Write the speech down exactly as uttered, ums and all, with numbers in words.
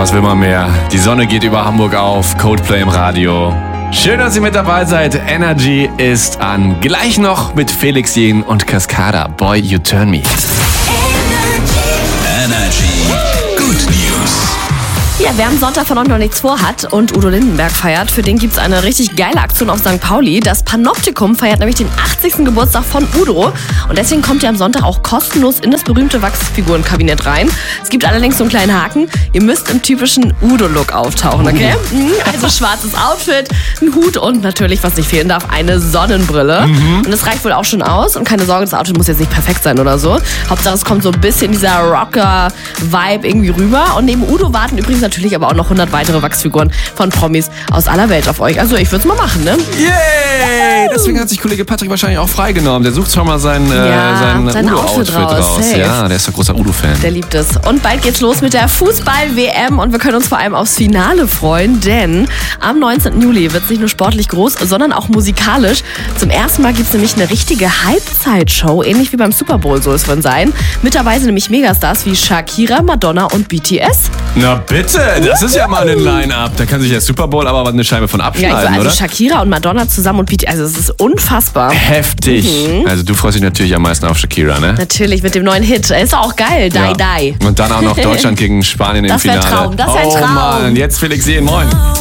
was will man mehr? Die Sonne geht über Hamburg auf, Coldplay im Radio. Schön, dass ihr mit dabei seid. Energy ist an. Gleich noch mit Felix Jähn und Cascada. Boy, You Turn Me. Energy. Good News. Ja, wer am Sonntag von euch noch nichts vorhat und Udo Lindenberg feiert, für den gibt's eine richtig geile Aktion auf Sankt Pauli. Das Panoptikum feiert nämlich den achtzigsten Geburtstag von Udo. Und deswegen kommt ihr am Sonntag auch kostenlos in das berühmte Wachsfigurenkabinett rein. Es gibt allerdings so einen kleinen Haken. Ihr müsst im typischen Udo-Look auftauchen, okay? Mhm. Also schwarzes Outfit, ein Hut und natürlich, was nicht fehlen darf, eine Sonnenbrille. Mhm. Und das reicht wohl auch schon aus. Und keine Sorge, das Outfit muss jetzt nicht perfekt sein oder so. Hauptsache, es kommt so ein bisschen dieser Rocker-Vibe irgendwie rüber. Und neben Udo warten übrigens natürlich aber auch noch hundert weitere Wachsfiguren von Promis aus aller Welt auf euch. Also ich würde es mal machen, ne? Yay! Deswegen hat sich Kollege Patrick wahrscheinlich auch freigenommen. Der sucht schon mal sein, ja, äh, sein, sein Udo-Outfit raus. raus. Ja, der ist ein großer Udo-Fan. Der liebt es. Und bald geht's los mit der Fußball-W M und wir können uns vor allem aufs Finale freuen, denn am neunzehnten Juli wird es nicht nur sportlich groß, sondern auch musikalisch. Zum ersten Mal gibt's nämlich eine richtige Halbzeitshow, ähnlich wie beim Super Bowl soll es von sein. Mit dabei sind nämlich Megastars wie Shakira, Madonna und B T S. Na bitte, das ist ja mal ein Line-Up. Da kann sich der Super Bowl aber eine Scheibe von abschneiden, ja, also oder? Shakira und Madonna zusammen und B T S, also es ist unfassbar. Heftig. Mhm. Also du freust dich natürlich am meisten auf Shakira, ne? Natürlich, mit dem neuen Hit. Ist auch geil, Die ja. Die. Und dann auch noch Deutschland gegen Spanien im das Finale. Das wäre ein Traum, das wäre ein oh Traum. Mann, jetzt Felix Jähn, moin.